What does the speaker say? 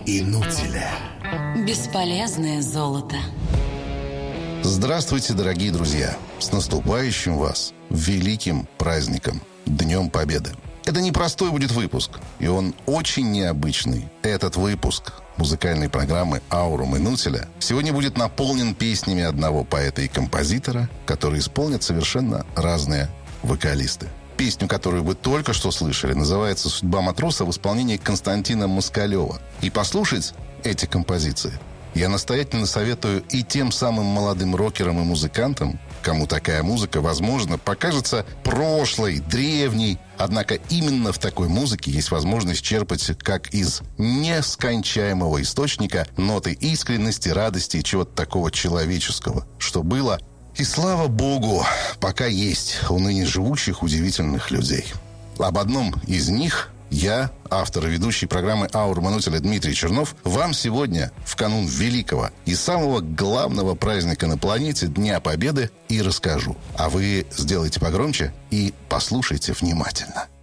Инутиля. Бесполезное золото. Здравствуйте, дорогие друзья! С наступающим вас великим праздником, Днем Победы! Это непростой будет выпуск, и он очень необычный. Этот выпуск музыкальной программы «Аурум Инутиля» сегодня будет наполнен песнями одного поэта и композитора, которые исполнят совершенно разные вокалисты. Песню, которую вы только что слышали, называется «Судьба матроса» в исполнении Константина Москалева. И послушать эти композиции я настоятельно советую и тем самым молодым рокерам и музыкантам, кому такая музыка, возможно, покажется прошлой, древней. Однако именно в такой музыке есть возможность черпать как из нескончаемого источника ноты искренности, радости и чего-то такого человеческого, что было. И слава богу, пока есть у ныне живущих удивительных людей. Об одном из них я, автор и ведущий программы «Аурум Инутиля» Дмитрий Чернов, вам сегодня, в канун великого и самого главного праздника на планете, Дня Победы, и расскажу. А вы сделайте погромче и послушайте внимательно.